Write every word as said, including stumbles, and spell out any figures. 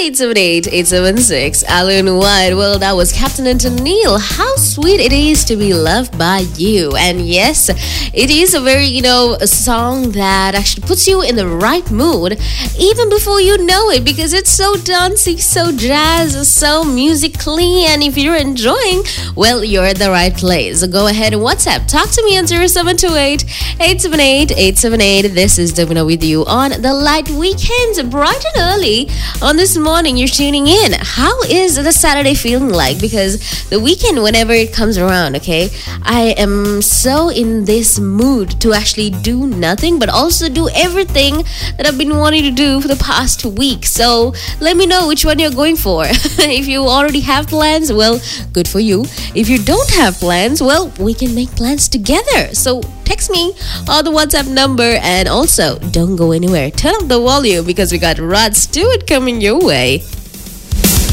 eight seven eight, eight seven six. Alan White. Well, that was Captain Anton Neil. How sweet it is to be loved by you. And yes, it is a very, you know, a song that actually puts you in the right mood even before you know it, because it's so dancey, so jazz, so musically. And if you're enjoying, well, you're at the right place. So go ahead and WhatsApp. Talk to me on zero seven two eight, eight seven eight, eight seven eight. This is Davina with you on the Light Weekends, bright and early on this morning. You're tuning in. How is the Saturday feeling like? Because the weekend, whenever it comes around, okay, I am so in this mood to actually do nothing, but also do everything that I've been wanting to do for the past week. So let me know which one you're going for. If you already have plans, well, good for you. If you don't have plans, well, we can make plans together. So text me on the WhatsApp number, and also don't go anywhere. Turn up the volume because we got Rod Stewart coming your way.